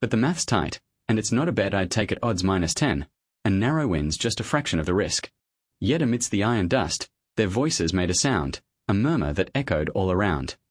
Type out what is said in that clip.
But the math's tight, and it's not a bet I'd take at odds -10, and narrow win's just a fraction of the risk. Yet amidst the iron dust, their voices made a sound, a murmur that echoed all around.